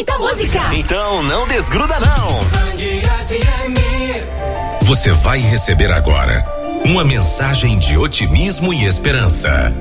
muita música. Então não desgruda não. Você vai receber agora uma mensagem de otimismo e esperança.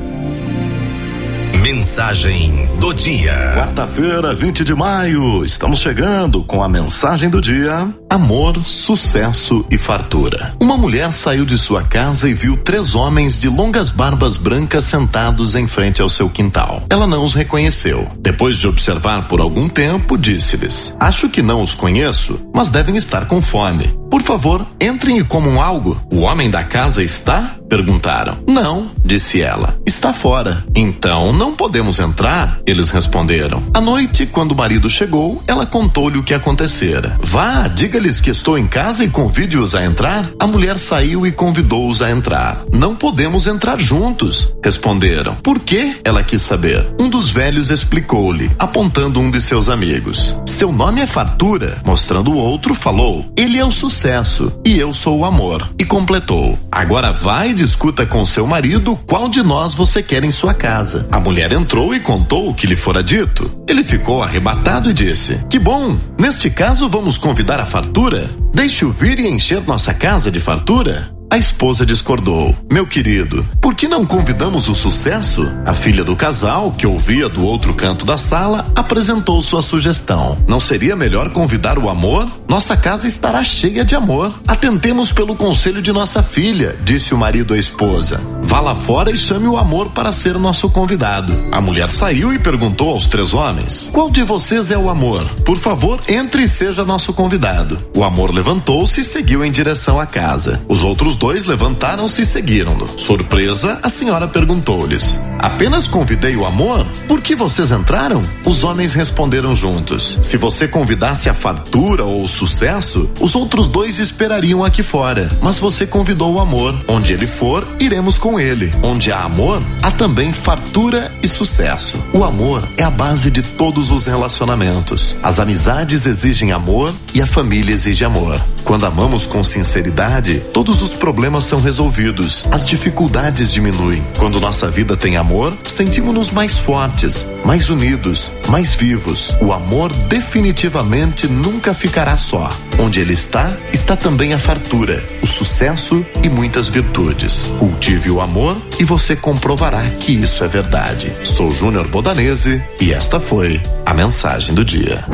Mensagem do dia. Quarta-feira, 20 de maio, estamos chegando com a mensagem do dia: amor, sucesso e fartura. Uma mulher saiu de sua casa e viu 3 homens de longas barbas brancas sentados em frente ao seu quintal. Ela não os reconheceu. Depois de observar por algum tempo, disse-lhes: acho que não os conheço, mas devem estar com fome. Por favor, entrem e comam algo. O homem da casa está? Perguntaram. Não, disse ela, está fora. Então não podemos entrar, eles responderam. À noite, quando o marido chegou, ela contou-lhe o que acontecera. Vá, diga-lhes que estou em casa e convide-os a entrar. A mulher saiu e convidou-os a entrar. Não podemos entrar juntos, responderam. Por quê? Ela quis saber. Um dos velhos explicou-lhe, apontando um de seus amigos. Seu nome é Fartura, mostrando o outro, falou. Ele é o sucesso e eu sou o amor. E completou. Agora vai e discuta com seu marido qual de nós você quer em sua casa. A mulher entrou e contou o que lhe fora dito. Ele ficou arrebatado e disse: que bom, neste caso vamos convidar a fartura? Deixe-o vir e encher nossa casa de fartura? A esposa discordou. Meu querido, por que não convidamos o sucesso? A filha do casal, que ouvia do outro canto da sala, apresentou sua sugestão. Não seria melhor convidar o amor? Nossa casa estará cheia de amor. Atentemos pelo conselho de nossa filha, disse o marido à esposa. Vá lá fora e chame o amor para ser nosso convidado. A mulher saiu e perguntou aos 3 homens: qual de vocês é o amor? Por favor, entre e seja nosso convidado. O amor levantou-se e seguiu em direção à casa. Os outros 2 levantaram-se e seguiram-no. Surpresa, a senhora perguntou-lhes: apenas convidei o amor? Por que vocês entraram? Os homens responderam juntos: se você convidasse a fartura ou o sucesso, os outros 2 esperariam aqui fora. Mas você convidou o amor. Onde ele for, iremos com ele. Onde há amor, há também fartura e sucesso. O amor é a base de todos os relacionamentos. As amizades exigem amor e a família exige amor. Quando amamos com sinceridade, todos os problemas são resolvidos, as dificuldades diminuem. Quando nossa vida tem amor, sentimos-nos mais fortes, mais unidos, mais vivos. O amor definitivamente nunca ficará só. Onde ele está, está também a fartura, o sucesso e muitas virtudes. Cultive o amor e você comprovará que isso é verdade. Sou Júnior Bodanese e esta foi a mensagem do dia.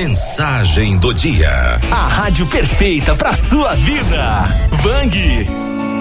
Mensagem do dia. A rádio perfeita pra sua vida. Bang!